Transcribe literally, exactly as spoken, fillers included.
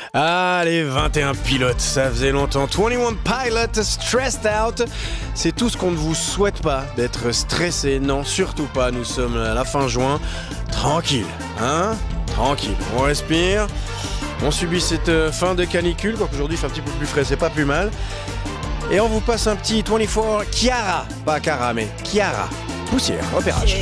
Ah, les vingt et un pilotes, ça faisait longtemps. vingt et un pilots stressed out. C'est tout ce qu'on ne vous souhaite pas, d'être stressé. Non, surtout pas. Nous sommes à la fin juin. Tranquille, hein? Tranquille. On respire. On subit cette fin de canicule. Quoique aujourd'hui, il fait un petit peu plus frais, c'est pas plus mal. Et on vous passe un petit vingt-quatre Chiara. Pas Cara, mais Chiara. Poussière, repérage.